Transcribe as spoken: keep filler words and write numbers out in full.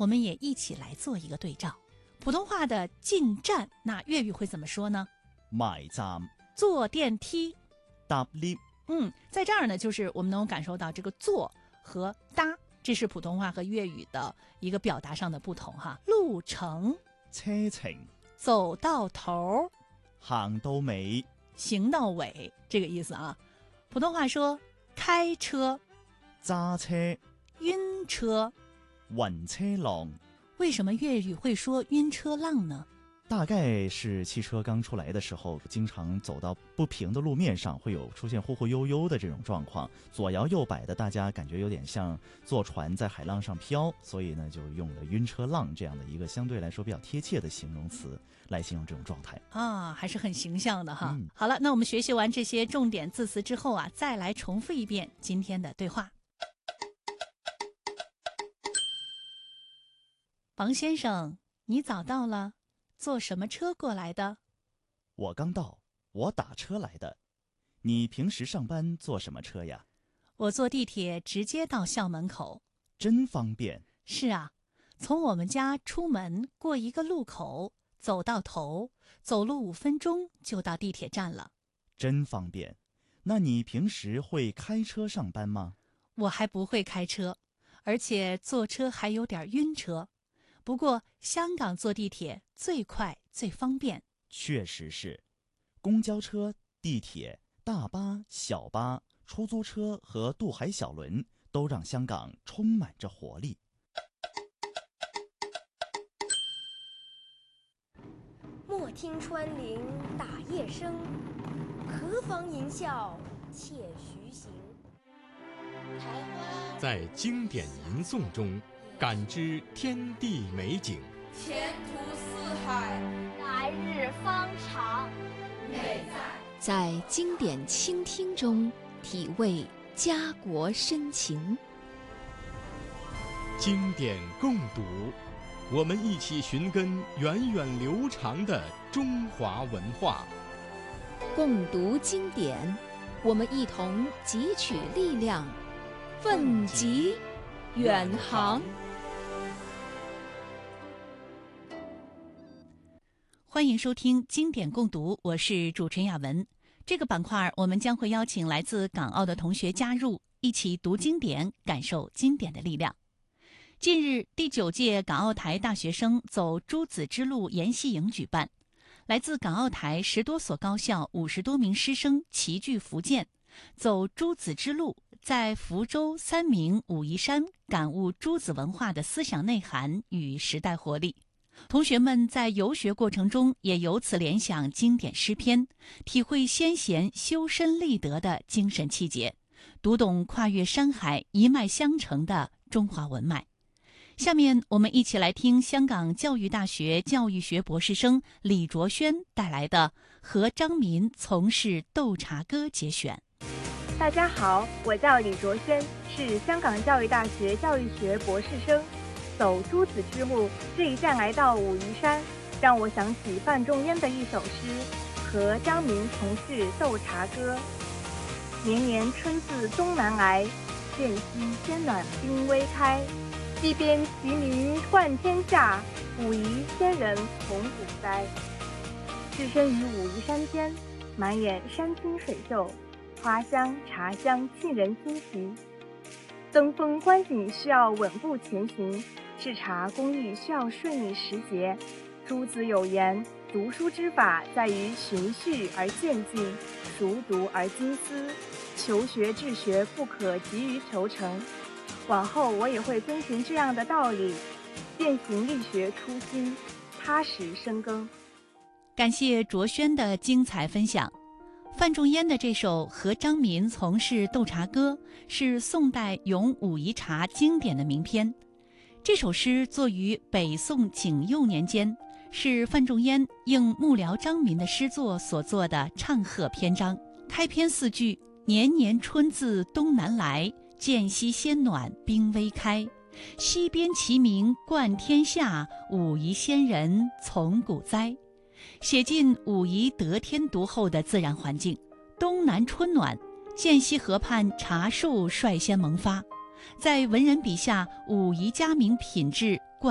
我们也一起来做一个对照。普通话的进站，那粤语会怎么说呢？ 埋站。 坐电梯。 搭 lift。 嗯，在这儿呢，就是我们能够感受到这个坐和搭，这是普通话和粤语的一个表达上的不同哈。路程。 車程。 走到頭。 行到尾。 行到尾，这个意思啊。普通话说開車。 揸車。 暈車。 暈車浪。 为什么粤语会说晕车浪呢？ 大概是汽车刚出来的时候，经常走到不平的路面上，会有出现忽忽悠悠的这种状况，左摇右摆的，大家感觉有点像坐船在海浪上飘，所以呢，就用了晕车浪这样的一个相对来说比较贴切的形容词来形容这种状态啊，还是很形象的哈。 嗯、 好了，那我们学习完这些重点字词之后啊，再来重复一遍今天的对话。王先生，你早到了，坐什么车过来的？ 我刚到，我打车来的。你平时上班坐什么车呀？ 我坐地铁直接到校门口。 真方便。 是啊，从我们家出门过一个路口，走到头，走路五分钟就到地铁站了。 真方便。那你平时会开车上班吗？ 我还不会开车，而且坐车还有点晕车。不过香港坐地铁最快最方便。 确实是，公交车、地铁、大巴、小巴、出租车和渡海小轮都让香港充满着活力。 莫听穿林打叶声，何妨吟啸且徐行。 在经典吟诵中感知天地美景， 前途似海， 来日方长。 美在经典倾听中体味家国深情。 经典共读，我们一起寻根源远流长的中华文化。 共读经典，我们一同汲取力量，奋楫远航。 欢迎收听经典共读，我是主持人雅文。这个板块我们将会邀请来自港澳的同学加入，一起读经典，感受经典的力量。近日，第九届港澳台大学生走诸子之路研习营举办，来自港澳台十多所高校五十多名师生齐聚福建，走诸子之路，在福州、三明、武夷山感悟诸子文化的思想内涵与时代活力。同学们在游学过程中也由此联想经典诗篇，体会先贤修身立德的精神气节，读懂跨越山海一脉相承的中华文脉。下面我们一起来听香港教育大学教育学博士生李卓轩带来的和张民从事斗茶歌节选。 大家好，我叫李卓轩，是香港教育大学教育学博士生。走诸子之路，这一站来到武夷山，让我想起范仲淹的一首诗《和张民从事斗茶歌》。年年春自东南来，渐夕先暖冰微开。西边齐名冠天下，武夷仙人从古栽。置身于武夷山间，满眼山清水秀，花香茶香沁人心脾。登峰观景需要稳步前行，制茶工艺需要顺应时节。诸子有言，读书之法在于循序而渐进，熟读而精思。求学治学不可急于求成。往后我也会遵循这样的道理，践行力学初心，踏实深耕。 感谢卓轩的精彩分享。范仲淹的这首《和张民从事斗茶歌》是宋代咏武夷茶经典的名篇。这首诗作于北宋景佑年间，是范仲淹应幕僚张民的诗作所作的唱和篇章。开篇四句：年年春自东南来，渐夕先暖冰微开。西边齐名冠天下，武夷仙人从古栽。写尽武夷得天独厚的自然环境。东南春暖，涧西河畔茶树率先萌发。在文人笔下，武夷佳名品质